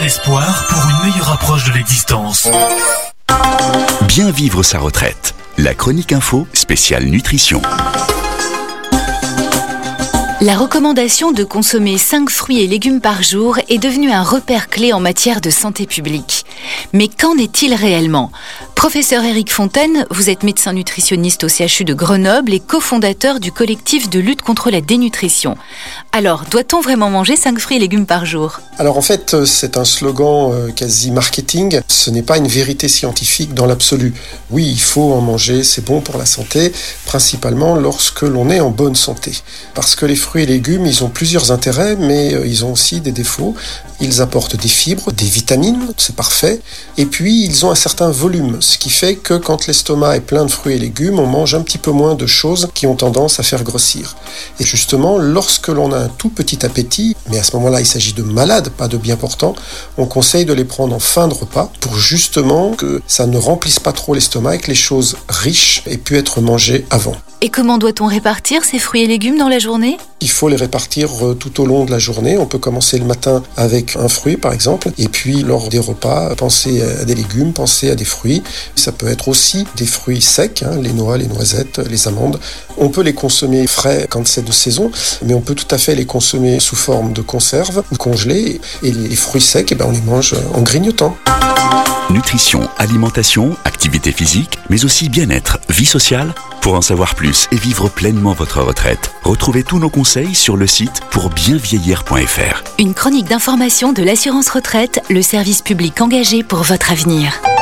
d'espoir pour une meilleure approche de l'existence. Bien vivre sa retraite. La chronique info spéciale nutrition. La recommandation de consommer 5 fruits et légumes par jour est devenue un repère clé en matière de santé publique. Mais qu'en est-il réellement ? Professeur Éric Fontaine, vous êtes médecin nutritionniste au CHU de Grenoble et cofondateur du collectif de lutte contre la dénutrition. Alors, doit-on vraiment manger 5 fruits et légumes par jour ? Alors en fait, c'est un slogan quasi marketing. Ce n'est pas une vérité scientifique dans l'absolu. Oui, il faut en manger, c'est bon pour la santé, principalement lorsque l'on est en bonne santé. Parce que les fruits et légumes, ils ont plusieurs intérêts, mais ils ont aussi des défauts. Ils apportent des fibres, des vitamines, c'est parfait. Et puis, ils ont un certain volume, ce qui fait que quand l'estomac est plein de fruits et légumes, on mange un petit peu moins de choses qui ont tendance à faire grossir. Et justement, lorsque l'on a un tout petit appétit, mais à ce moment-là, il s'agit de malades, pas de bien portants, on conseille de les prendre en fin de repas pour justement que ça ne remplisse pas trop l'estomac et que les choses riches aient pu être mangées avant. Et comment doit-on répartir ces fruits et légumes dans la journée ? Il faut les répartir tout au long de la journée. On peut commencer le matin avec un fruit par exemple, et puis lors des repas, penser à des légumes, penser à des fruits. Ça peut être aussi des fruits secs, les noix, les noisettes, les amandes. On peut les consommer frais quand c'est de saison, mais on peut tout à fait les consommer sous forme de conserve ou congelés. Et les fruits secs, on les mange en grignotant. Nutrition, alimentation, activité physique, mais aussi bien-être, vie sociale. Pour en savoir plus et vivre pleinement votre retraite, retrouvez tous nos conseils sur le site pourbienvieillir.fr. Une chronique d'information de l'assurance retraite, le service public engagé pour votre avenir.